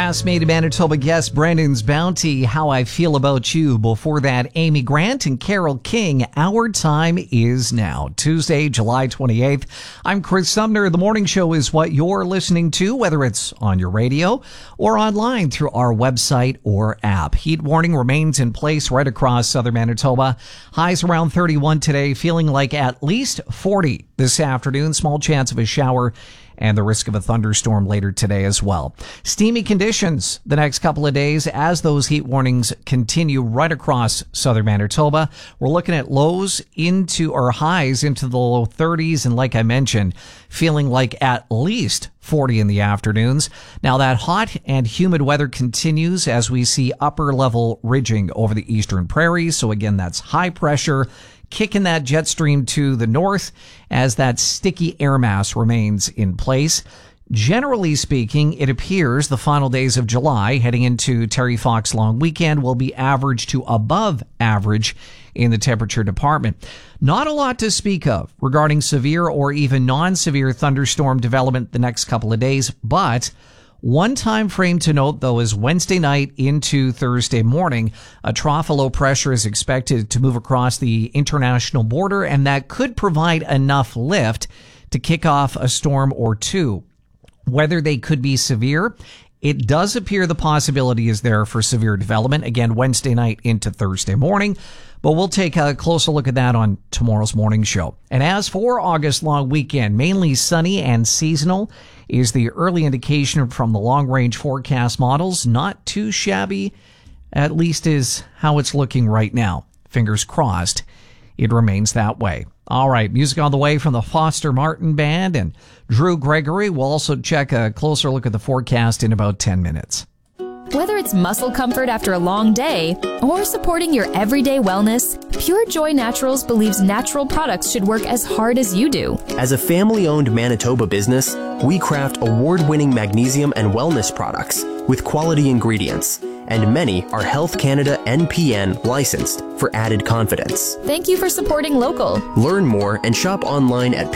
Past Made in Manitoba guest Brandon's Bounty, How I Feel About You. Before that, Amy Grant and Carole King. Our time is now. Tuesday, July 28th. I'm Chris Sumner. The morning show is what you're listening to, whether it's on your radio or online through our website or app. Heat warning remains in place right across southern Manitoba. Highs around 31 today, feeling like at least 40 this afternoon. Small chance of a shower and the risk of a thunderstorm later today as well. Steamy conditions the next couple of days as those heat warnings continue right across southern Manitoba. We're looking at lows into or highs into the low 30s, and like I mentioned, feeling like at least 40 in the afternoons. Now that hot and humid weather continues as we see upper level ridging over the eastern prairies. So again, that's high pressure kicking that jet stream to the north as that sticky air mass remains in place. Generally speaking, it appears the final days of July heading into Terry Fox long weekend will be average to above average in the temperature department. Not a lot to speak of regarding severe or even non-severe thunderstorm development the next couple of days, but one time frame to note, though, is Wednesday night into Thursday morning. A trough of low pressure is expected to move across the international border, and that could provide enough lift to kick off a storm or two. Whether they could be severe, it does appear the possibility is there for severe development, again, Wednesday night into Thursday morning. But we'll take a closer look at that on tomorrow's morning show. And as for August long weekend, mainly sunny and seasonal is the early indication from the long-range forecast models. Not too shabby, at least is how it's looking right now. Fingers crossed it remains that way. All right, music on the way from the Foster Martin Band and Drew Gregory. We'll also check a closer look at the forecast in about 10 minutes. Whether it's muscle comfort after a long day or supporting your everyday wellness, Pure Joy Naturals believes natural products should work as hard as you do. As a family-owned Manitoba business, we craft award-winning magnesium and wellness products with quality ingredients, and many are Health Canada NPN licensed for added confidence. Thank you for supporting local. Learn more and shop online at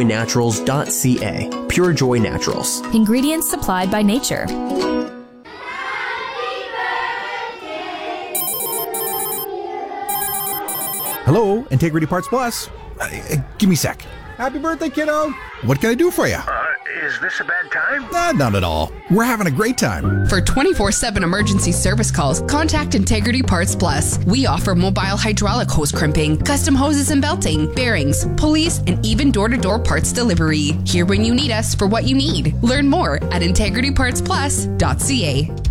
purejoynaturals.ca. Pure Joy Naturals. Ingredients supplied by nature. Hello, Integrity Parts Plus. Give me a sec. Happy birthday, kiddo! What can I do for you? Is this a bad time? Not at all. We're having a great time. For 24/7 emergency service calls, contact Integrity Parts Plus. We offer mobile hydraulic hose crimping, custom hoses and belting, bearings, pulleys, and even door-to-door parts delivery. Here when you need us for what you need. Learn more at integritypartsplus.ca.